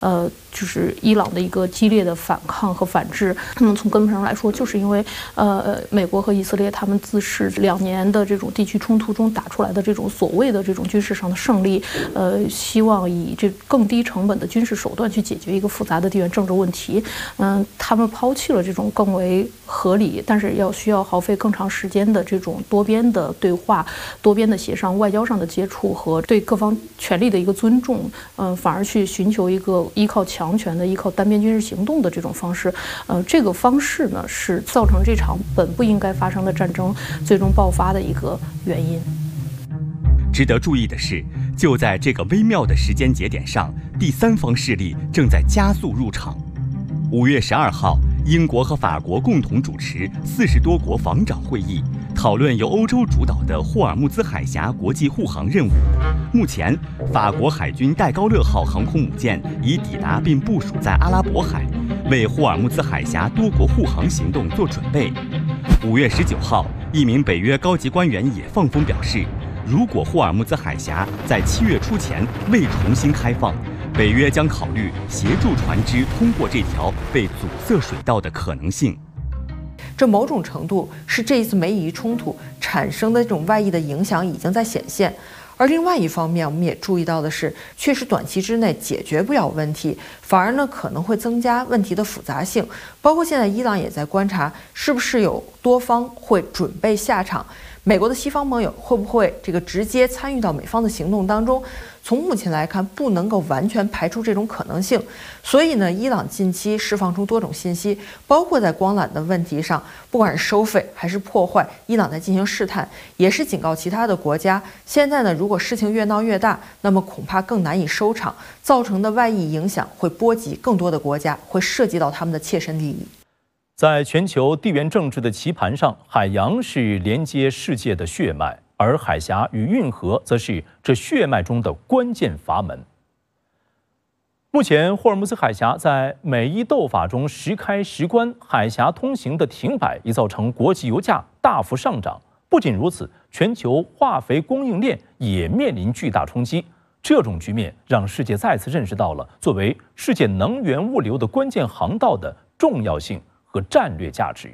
就是伊朗的一个激烈的反抗和反制。那么从根本上来说，就是因为美国和以色列他们自是2年的这种地区冲突中打出来的这种所谓的这种军事上的胜利，希望以这更低成本的军事手段去解决一个复杂的地缘政治问题。他们抛弃了这种更为合理，但是需要耗费更长时间的这种多边的对话、多边的协商、外交上的接触和对各方权力的一个尊重，反而去寻求一个依靠强权的、依靠单边军事行动的这种方式。这个方式呢，是造成这场本不应该发生的战争最终爆发的一个原因。 值得注意的是，就在这个微妙的时间节点上，第三方势力正在加速入场。5月12号，英国和法国共同主持40多国防长会议，讨论由欧洲主导的霍尔木兹海峡国际护航任务。目前，法国海军戴高乐号航空母舰已抵达并部署在阿拉伯海，为霍尔木兹海峡多国护航行动做准备。5月19号，一名北约高级官员也放风表示，如果霍尔木兹海峡在7月初前未重新开放，北约将考虑协助船只通过这条被阻塞水道的可能性。 这某种程度是这一次美以冲突产生的这种外溢的影响已经在显现。而另外一方面，我们也注意到的是，确实短期之内解决不了问题，反而呢可能会增加问题的复杂性。包括现在伊朗也在观察，是不是有多方会准备下场。美国的西方盟友会不会直接参与到美方的行动当中？从目前来看，不能够完全排除这种可能性。所以呢，伊朗近期释放出多种信息，包括在光缆的问题上，不管是收费还是破坏，伊朗在进行试探，也是警告其他的国家。现在呢，如果事情越闹越大，那么恐怕更难以收场，造成的外溢影响会波及更多的国家，会涉及到他们的切身利益。 在全球地缘政治的棋盘上，海洋是连接世界的血脉，而海峡与运河则是这血脉中的关键阀门。目前，霍尔木兹海峡在美伊斗法中时开时关，海峡通行的停摆已造成国际油价大幅上涨。不仅如此，全球化肥供应链也面临巨大冲击。这种局面让世界再次认识到了作为世界能源物流的关键航道的重要性和战略价值。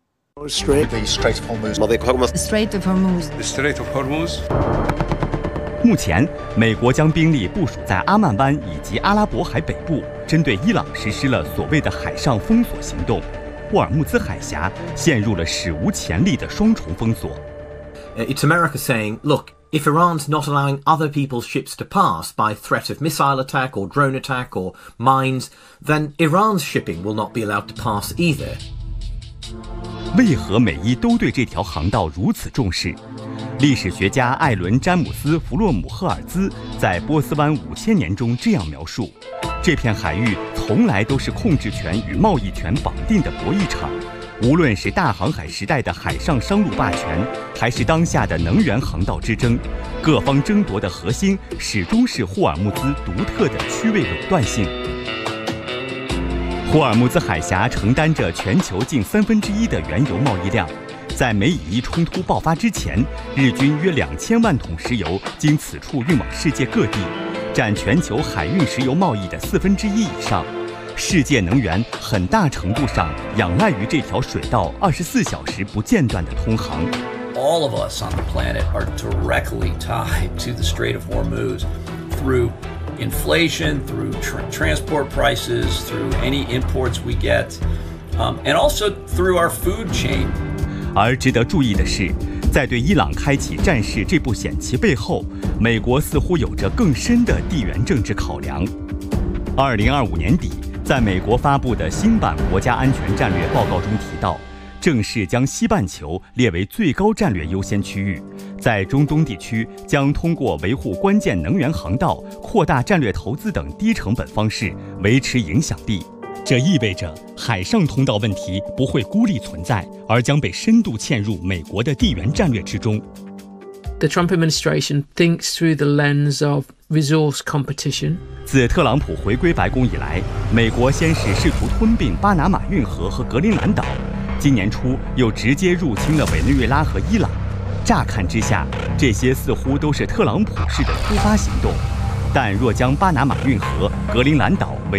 目前，美国将兵力部署在阿曼湾以及阿拉伯海北部，针对伊朗实施了所谓的海上封锁行动。霍尔木兹海峡陷入了史无前例的双重封锁。 It's America saying, look, if Iran's not allowing other people's ships to pass by threat of missile attack or drone attack or mines, then Iran's shipping will not be allowed to pass either. 为何美伊都对这条航道如此重视？历史学家艾伦·詹姆斯·弗洛姆赫尔兹在《波斯湾5000年》中这样描述：这片海域从来都是控制权与贸易权绑定的博弈场。无论是大航海时代的海上商路霸权，还是当下的能源航道之争，各方争夺的核心始终是霍尔木兹独特的区位垄断性。霍尔木兹海峡承担着全球近1/3的原油贸易量。在美以伊冲突爆发之前，日均约2000万桶石油经此处运往世界各地，占全球海运石油贸易的1/4以上。世界能源很大程度上仰赖于这条水道24小时不间断的通航。 All of us on the planet are directly tied to the Strait of Hormuz through inflation, through transport prices, through any imports we get, and also through our food chain. 而值得注意的是，在对伊朗开启战事这步险棋背后，美国似乎有着更深的地缘政治考量。2025年底，在美国发布的新版国家安全战略报告中提到，正式将西半球列为最高战略优先区域，在中东地区将通过维护关键能源航道、扩大战略投资等低成本方式维持影响力。这意味着海上通道问题不会孤立存在，而将被深度嵌入美国的地缘战略之中。 The Trump administration thinks through the lens of resource competition. 自特朗普回归白宫以来，美国先是试图吞并巴拿马运河和格陵兰岛，今年初又直接入侵了委内瑞拉和伊朗。乍看之下，这些似乎都是特朗普式的突发行动，但若将巴拿马运河、格陵兰岛